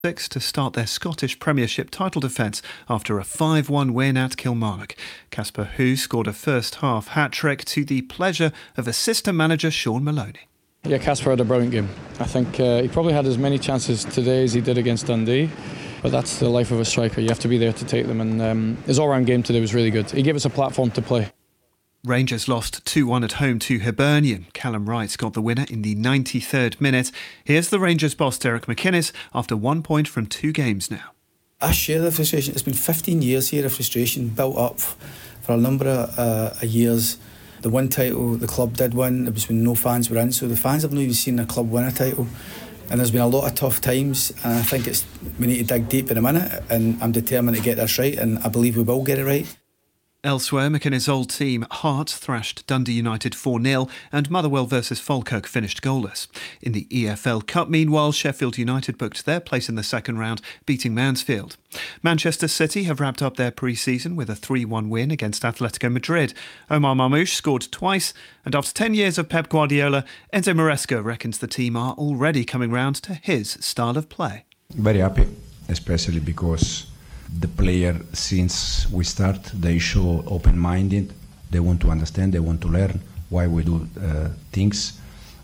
to start their Scottish Premiership title defence after a 5-1 win at Kilmarnock. Casper Hu scored a first-half hat-trick to the pleasure of assistant manager Sean Maloney. Yeah, Casper had a brilliant game. I think he probably had as many chances today as he did against Dundee, but that's the life of a striker. You have to be there to take them, and his all-round game today was really good. He gave us a platform to play. Rangers lost 2-1 at home to Hibernian. Callum Wright got the winner in the 93rd minute. Here's the Rangers boss Derek McInnes after 1 point from 2 games now. I share the frustration. It's been 15 years here of frustration built up for a number of years. The one title the club did win, it was when no fans were in, so the fans have not even seen their club win a title. And there's been a lot of tough times, and I think we need to dig deep in a minute, and I'm determined to get this right, and I believe we will get it right. Elsewhere, McInnes' old team Hearts thrashed Dundee United 4-0 and Motherwell versus Falkirk finished goalless. In the EFL Cup, meanwhile, Sheffield United booked their place in the second round, beating Mansfield. Manchester City have wrapped up their pre-season with a 3-1 win against Atletico Madrid. Omar Marmoush scored twice, and after 10 years of Pep Guardiola, Enzo Maresca reckons the team are already coming round to his style of play. Very happy, especially because the player, since we start, they show open-minded. They want to understand, they want to learn why we do things.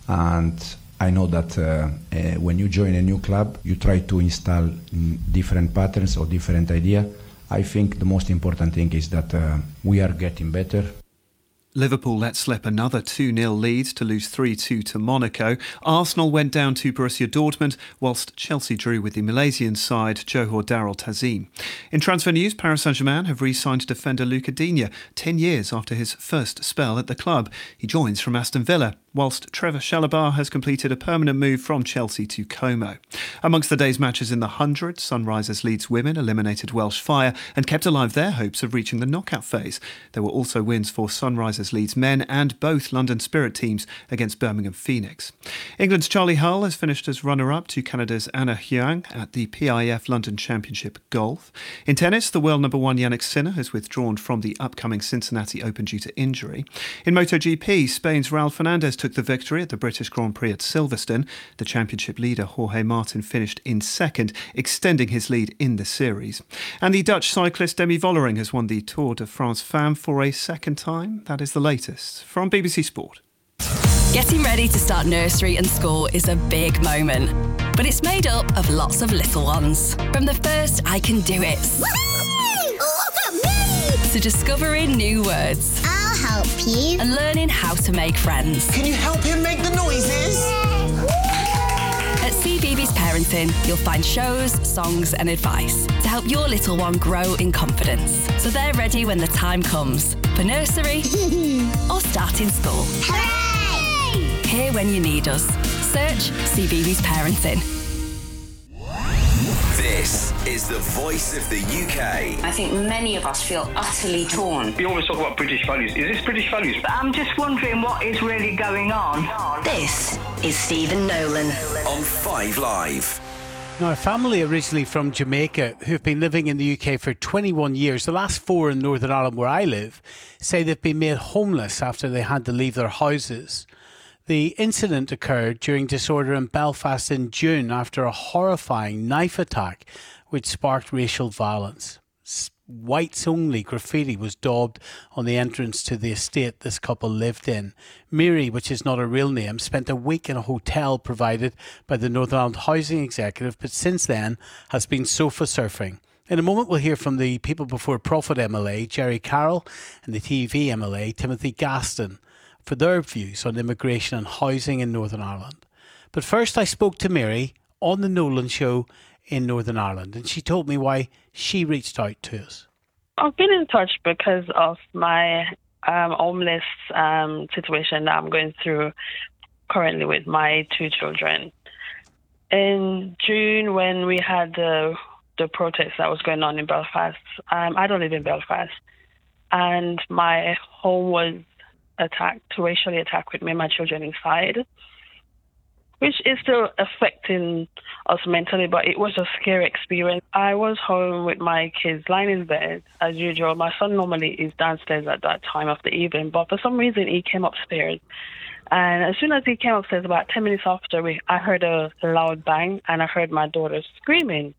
And I know that when you join a new club, you try to install different patterns or different ideas. I think the most important thing is that we are getting better. Liverpool let slip another 2-0 lead to lose 3-2 to Monaco. Arsenal went down to Borussia Dortmund, whilst Chelsea drew with the Malaysian side Johor Darul Tazim. In transfer news, Paris Saint-Germain have re-signed defender Luca Digne 10 years after his first spell at the club. He joins from Aston Villa, whilst Trevor Chalobah has completed a permanent move from Chelsea to Como. Amongst the day's matches in the 100, Sunrisers Leeds women eliminated Welsh Fire and kept alive their hopes of reaching the knockout phase. There were also wins for Sunrisers Leeds men and both London Spirit teams against Birmingham Phoenix. England's Charlie Hull has finished as runner-up to Canada's Anna Huang at the PIF London Championship Golf. In tennis, the world number 1 Jannik Sinner has withdrawn from the upcoming Cincinnati Open due to injury. In MotoGP, Spain's Raul Fernandez took the victory at the British Grand Prix at Silverstone. The championship leader Jorge Martin finished in second, extending his lead in the series. And the Dutch cyclist Demi Vollering has won the Tour de France Femme for a second time. That is the latest from BBC Sport. Getting ready to start nursery and school is a big moment, but it's made up of lots of little ones. From the first I can do it to discovering new words. I'll help you. And learning how to make friends. Can you help him make the noises? At CBeebies Parenting, you'll find shows, songs and advice to help your little one grow in confidence, so they're ready when the time comes for nursery or starting school. Hooray! Here when you need us. Search CBeebies Parenting. This is the voice of the UK. I think many of us feel utterly torn. We always talk about British values. Is this British values? I'm just wondering what is really going on. This is Stephen Nolan On 5 Live. Now, a family originally from Jamaica who've been living in the UK for 21 years, the last 4 in Northern Ireland where I live, say they've been made homeless after they had to leave their houses. The incident occurred during disorder in Belfast in June after a horrifying knife attack which sparked racial violence. Whites-only graffiti was daubed on the entrance to the estate this couple lived in. Miri, which is not a real name, spent a week in a hotel provided by the Northern Ireland Housing Executive, but since then has been sofa surfing. In a moment we'll hear from the People Before Profit MLA, Jerry Carroll, and the TV MLA, Timothy Gaston, for their views on immigration and housing in Northern Ireland. But first I spoke to Mary on the Nolan Show in Northern Ireland, and she told me why she reached out to us. I've been in touch because of my homeless situation that I'm going through currently with my 2 children. In June, when we had the protest that was going on in Belfast, I don't live in Belfast, and my home was racially attacked with me and my children inside, which is still affecting us mentally, but it was a scary experience. I was home with my kids lying in bed as usual. My son normally is downstairs at that time of the evening, but for some reason he came upstairs And as soon as he came upstairs, about 10 minutes after, I heard a loud bang, and I heard my daughter screaming.